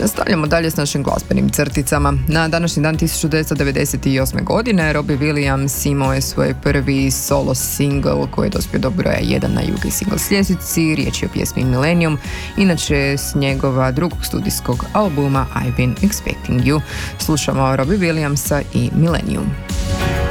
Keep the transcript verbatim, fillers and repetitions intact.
Nastavljamo dalje s našim glazbenim crticama. Na današnji dan tisuću devetsto devedeset osme. godine Robbie Williams imao je svoj prvi solo single koji je dospio do broja jedan na U K Singles ljestvici. Riječ je o pjesmi Millennium, inače s njegova drugog studijskog albuma I've Been Expecting You. Slušamo Robbie Williamsa i Millennium.